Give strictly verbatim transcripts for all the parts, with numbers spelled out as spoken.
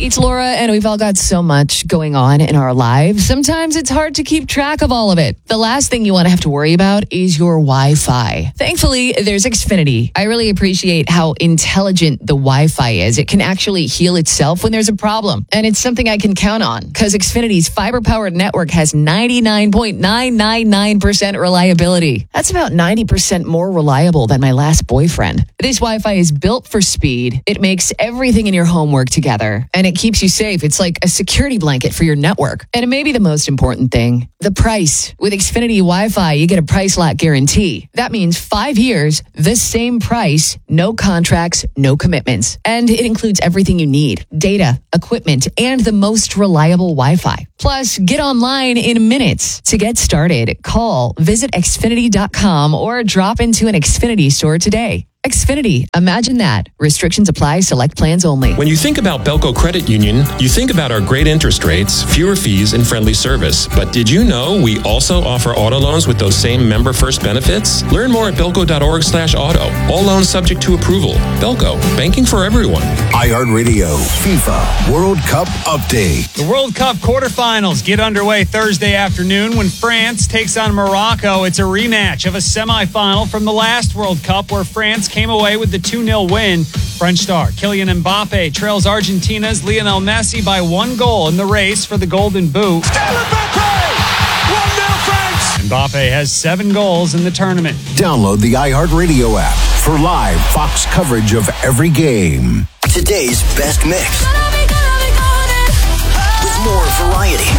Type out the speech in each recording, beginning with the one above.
it's Laura, and we've all got so much going on in our lives. Sometimes it's hard to keep track of all of it. The last thing you want to have to worry about is your Wi-Fi. Thankfully, there's Xfinity. I really appreciate how intelligent the Wi-Fi is. It can actually heal itself when there's a problem, and it's something I can count on because Xfinity's fiber-powered network has ninety-nine point nine nine nine percent reliability. That's about ninety percent more reliable than my last boyfriend. This Wi-Fi is built for speed. It makes everything in your home work together, and it keeps you safe. It's like a security blanket for your network. And it may be the most important thing, the price. With Xfinity Wi-Fi, you get a price lock guarantee. That means five years, the same price, no contracts, no commitments. And it includes everything you need, data, equipment, and the most reliable Wi-Fi. Plus, get online in minutes. To get started, call, visit Xfinity dot com, or drop into an Xfinity store today. Xfinity. Imagine that. Restrictions apply. Select plans only. When you think about Belco Credit Union, you think about our great interest rates, fewer fees, and friendly service. But did you know we also offer auto loans with those same member-first benefits? Learn more at belco dot org slash auto. All loans subject to approval. Belco. Banking for everyone. iHeartRadio FIFA World Cup Update. The World Cup quarterfinals get underway Thursday afternoon when France takes on Morocco. It's a rematch of a semifinal from the last World Cup where France came away with the two nil win. French star Kylian Mbappe trails Argentina's Lionel Messi by one goal in the race for the Golden Boot. one nil France! Mbappe has seven goals in the tournament. Download the iHeartRadio app for live Fox coverage of every game. Today's best mix. With more variety.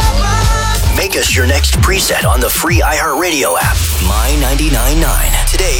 Make us your next preset on the free iHeartRadio app. My ninety-nine point nine. Today's